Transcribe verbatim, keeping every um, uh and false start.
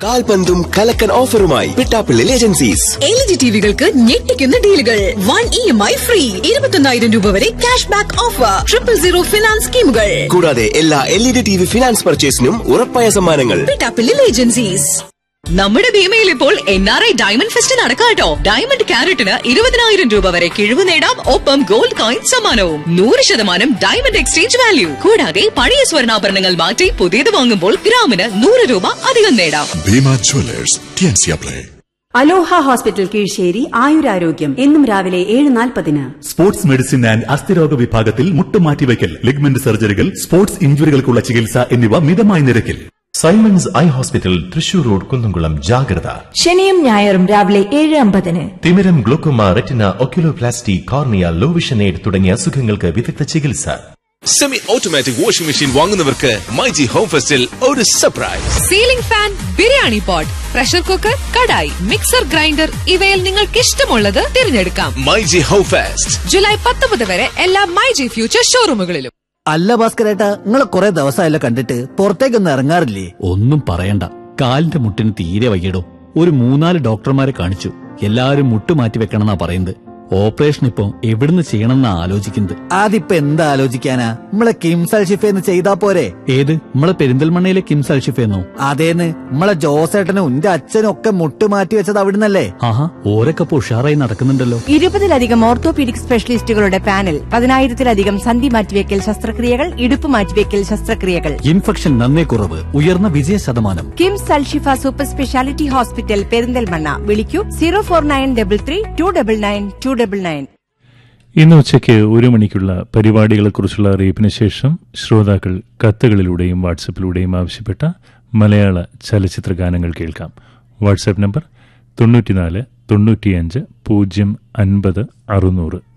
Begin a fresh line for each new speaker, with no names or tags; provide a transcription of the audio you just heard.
കാൽപന്തും കലക്കൻ ഓഫറുമായി Pittappilly agencies.
L E D ടിവികൾക്ക് ഞെട്ടിക്കുന്ന ഡീലുകൾ. One E M I free. ഇരുപത്തൊന്നായിരം രൂപ വരെ cash back offer. Triple zero finance സ്കീമുകൾ.
കൂടാതെ എല്ലാ L E D T V finance പർച്ചേസിനും ഉറപ്പായ സമ്മാനങ്ങൾ.
പിട്ടാപ്പിള്ളി ഏജൻസീസ്. നമ്മുടെ ഭീമയിൽ ഇപ്പോൾ N R I diamond fest നടക്കാട്ടോ. Diamond ക്യാരറ്റിന് ഇരുപതിനായിരം രൂപ വരെ കിഴിവ് നേടാം. ഒപ്പം ഗോൾഡ് കോയിൻ സമ്മാനവും. നൂറ് ശതമാനം ഡയമണ്ട് എക്സ്ചേഞ്ച് വാല്യൂ. കൂടാതെ പഴയ സ്വർണ്ണാഭരണങ്ങൾ മാറ്റി പുതിയത് വാങ്ങുമ്പോൾ ഗ്രാമിന് നൂറ് രൂപ അധികം നേടാം.
Bhima Jewellers T&C apply.
അലോഹ ഹോസ്പിറ്റൽ കീഴ്ശ്ശേരി ആയുരാരോഗ്യം എന്നും രാവിലെ ഏഴ് നാൽപ്പതിന്.
സ്പോർട്സ് മെഡിസിൻ ആൻഡ് അസ്ഥിരോഗ വിഭാഗത്തിൽ മുട്ടുമാറ്റിവയ്ക്കൽ, ലിഗ്മെന്റ് സർജറികൾ, സ്പോർട്സ് ഇഞ്ചുറികൾക്കുള്ള ചികിത്സ എന്നിവ മിതമായ നിരക്കിൽ.
Symons eye hospital Thrissur road Kunnamkulam. ജാഗ്രത.
ശനിയും ഞായറും രാവിലെ ഏഴ് അമ്പതിന്.
തിമിരം, glaucoma, retina, oculoplasty, cornea, low vision aid തുടങ്ങിയ അസുഖങ്ങൾക്ക് വിദഗ്ധ ചികിത്സ.
Semi automatic washing machine വാങ്ങുന്നവർക്ക് myG home ഫെസ്റ്റിൽ ഒരു surprise.
Ceiling fan, biryani pot, pressure cooker, kadai, mixer grinder ഇവയിൽ നിങ്ങൾക്ക് ഇഷ്ടമുള്ളത് തിരഞ്ഞെടുക്കാം.
മൈജി ഹോം ഫെസ്റ്റ്
ജൂലൈ പത്തൊമ്പത് വരെ എല്ലാ മൈജി ഫ്യൂച്ചർ ഷോറൂമുകളിലും.
അല്ല ഭാസ്കരേട്ടാ, നിങ്ങളെ കുറെ ദിവസമായല്ലോ കണ്ടിട്ട്, പുറത്തേക്കൊന്നും ഇറങ്ങാറില്ലേ?
ഒന്നും പറയണ്ട, കാലിന്റെ മുട്ടിന് തീരെ വയ്യടോ. ഒരു മൂന്നാല് ഡോക്ടർമാരെ കാണിച്ചു. എല്ലാരും മുട്ട് മാറ്റി വെക്കണമെന്നാ പറയുന്നത്. ഓപ്പറേഷൻ ഇപ്പൊ എവിടുന്ന് ചെയ്യണമെന്നാ ആലോചിക്കുന്നത്.
അതിപ്പോ എന്താ ആലോചിക്കാനാ, നമ്മളെ കിംസ് അൽഷിഫേന്ന് ചെയ്താ പോരെ?
ഏത്, നമ്മളെ പെരിന്തൽമണ്ണയിലെ കിംസ് അൽഷിഫേന്നോ?
അതേന്ന്, നമ്മളെ ജോസേട്ടനും എന്റെ അച്ഛനും ഒക്കെ മുട്ട് മാറ്റി വെച്ചത് അവിടുന്നല്ലേ?
ആഹാ, ഓരൊക്കെ ഉഷാറായി നടക്കുന്നുണ്ടല്ലോ.
ഇരുപതിലധികം ഓർത്തോപീഡിക് സ്പെഷ്യലിസ്റ്റുകളുടെ പാനൽ, പതിനായിരത്തിലധികം സന്ധി മാറ്റിവെക്കൽ ശസ്ത്രക്രിയകൾ, ഇടുപ്പ് മാറ്റിവെക്കൽ ശസ്ത്രക്രിയകൾ.
ഇൻഫെക്ഷൻ നന്നേ കുറവ്, ഉയർന്ന വിജയ ശതമാനം.
KIMS Alshifa super speciality hospital Perinthalmanna. വിളിക്കൂ zero four nine double three to double nine to double nine.
ഇന്ന് ഉച്ചയ്ക്ക് ഒരു മണിക്കുള്ള പരിപാടികളെക്കുറിച്ചുള്ള അറിയിപ്പിന് ശേഷം ശ്രോതാക്കൾ കത്തുകളിലൂടെയും വാട്സപ്പിലൂടെയും ആവശ്യപ്പെട്ട മലയാള ചലച്ചിത്ര ഗാനങ്ങൾ കേൾക്കാം. വാട്സാപ്പ് നമ്പർ തൊണ്ണൂറ്റിനാല് തൊണ്ണൂറ്റിയഞ്ച് പൂജ്യം അൻപത് അറുന്നൂറ്.